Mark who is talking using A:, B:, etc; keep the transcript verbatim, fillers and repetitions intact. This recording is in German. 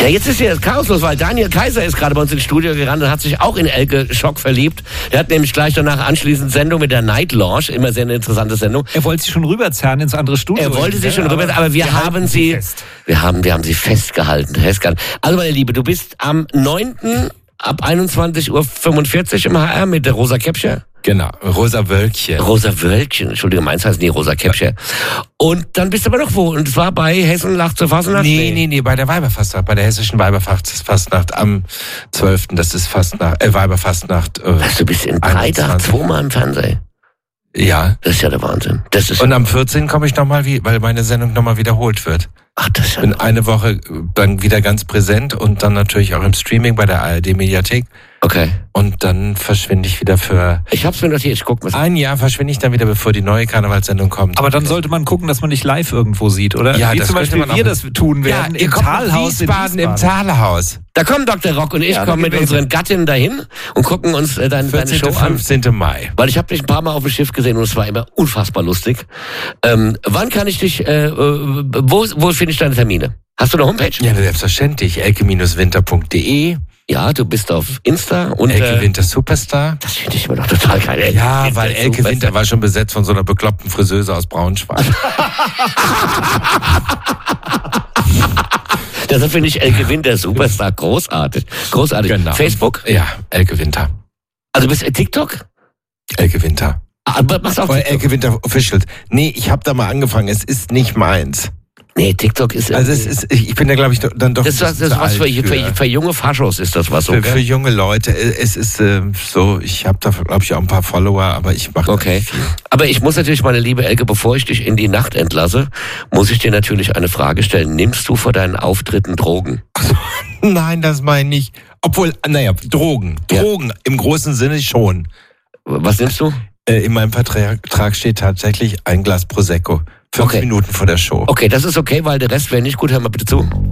A: jetzt ist hier das Chaos los, weil Daniel Kaiser ist gerade bei uns ins Studio gerannt und hat sich auch in Elke Schock verliebt. Der hat nämlich gleich danach anschließend Sendung mit der Night Lounge, immer sehr eine interessante Sendung.
B: Er wollte sie schon rüberzerren ins andere Studio.
A: Er wollte sie schon rüberzerren, aber wir, wir haben sie, fest. wir haben, wir haben sie festgehalten. Also meine Liebe, du bist am neunten ab einundzwanzig Uhr fünfundvierzig im H R mit der Rosa Käppchen.
C: Genau, Rosa Wölkchen.
A: Rosa Wölkchen, Entschuldigung, meins heißt nie Rosa Käppchen. Und dann bist du aber noch wo? Und zwar bei Hessen lacht zur Fastnacht?
C: Nee, nee, nee, bei der Weiberfastnacht, bei der hessischen Weiberfastnacht am zwölften Das ist Fastnacht, äh, Weiberfastnacht. Äh,
A: Was, du bist in drei Tagen zweimal im Fernsehen?
C: Ja.
A: Das ist ja der Wahnsinn. Das ist
C: Und am vierzehnten komme ich nochmal, weil meine Sendung nochmal wiederholt wird.
A: Ach, das ist ja
C: bin eine Woche dann wieder ganz präsent und dann natürlich auch im Streaming bei der A R D-Mediathek.
A: Okay.
C: Und dann verschwinde ich wieder für...
A: Ich hab's mir notiert, ich guck mal.
C: Ein Jahr verschwinde ich dann wieder, bevor die neue Karnevalssendung kommt.
B: Aber dann sollte man gucken, dass man nicht live irgendwo sieht, oder?
C: Ja,
B: wie
C: das
B: zum Beispiel wir das tun werden,
C: ja,
B: im Talhaus in
C: Wiesbaden, im Talhaus.
A: Da kommt Doktor Rock und ich
B: ja,
A: kommen mit unseren Gattinnen dahin und gucken uns äh, deine, deine Show an.
C: fünfzehnten Mai.
A: Weil ich habe dich ein paar Mal auf dem Schiff gesehen und es war immer unfassbar lustig. Ähm, wann kann ich dich, äh, äh, wo, wo finde ich deine Termine? Hast du eine Homepage?
C: Ja, selbstverständlich. elke Winter punkt de.
A: Ja, du bist auf Insta und
C: Elke Winter Superstar.
A: Das finde ich immer noch total geil.
C: Ja, Winter weil Elke Superstar. Winter war schon besetzt von so einer bekloppten Friseuse aus Braunschweig.
A: Deshalb finde ich Elke Winter Superstar großartig. Großartig.
C: Genau.
A: Facebook?
C: Ja, Elke Winter.
A: Also bist du TikTok?
C: Elke Winter.
A: Aber machst auch
C: TikTok? Elke Winter Official. Nee, ich habe da mal angefangen. Es ist nicht meins.
A: Nee, TikTok ist...
C: Also es ist, ich bin da glaube ich dann doch...
A: Das ist was, das ist was für, für, für junge Faschos ist das was so,
C: für,
A: gell?
C: Für junge Leute. Es ist äh, so, ich habe da glaube ich auch ein paar Follower, aber ich mache
A: okay.
C: nicht viel.
A: Aber ich muss natürlich, meine liebe Elke, bevor ich dich in die Nacht entlasse, muss ich dir natürlich eine Frage stellen. Nimmst du vor deinen Auftritten Drogen?
C: Also, nein, das meine ich. Obwohl, naja, Drogen. Drogen ja. Im großen Sinne schon.
A: Was nimmst du?
C: Äh, in meinem Vertrag steht tatsächlich ein Glas Prosecco. Fünf
A: okay.
C: Minuten vor der Show.
A: Okay, das ist okay, weil der Rest wäre nicht gut. Hör mal bitte zu.